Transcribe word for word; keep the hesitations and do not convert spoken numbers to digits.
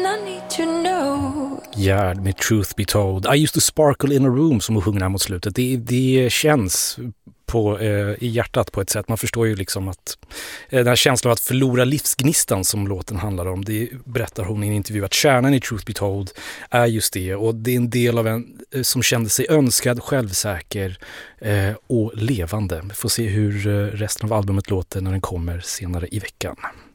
I need to know. Ja, med Truth Be Told. I used to sparkle in a room, som hon sjunger här mot slutet. Det, det känns på, eh, i hjärtat på ett sätt. Man förstår ju liksom att eh, den här känslan av att förlora livsgnistan som låten handlar om, det berättar hon i en intervju att kärnan i Truth Be Told är just det. Och det är en del av en eh, som kände sig önskad, självsäker eh, och levande. Vi får se hur eh, resten av albumet låter när den kommer senare i veckan.